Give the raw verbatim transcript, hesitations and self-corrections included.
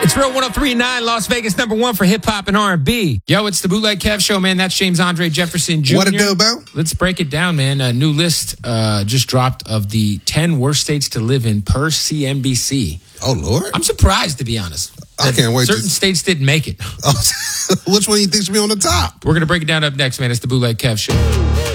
It's Real one oh three point nine, Las Vegas, number one for hip-hop and R and B. Yo, it's the Bootleg Kev Show, man. That's James Andre Jefferson Junior What it do, Bo? Let's break it down, man. A new list uh, just dropped of the ten worst states to live in per C N B C. Oh, Lord. I'm surprised, to be honest. I can't wait. Certain to... states didn't make it. Which one do you think should be on the top? We're going to break it down up next, man. It's the Bootleg Kev Show.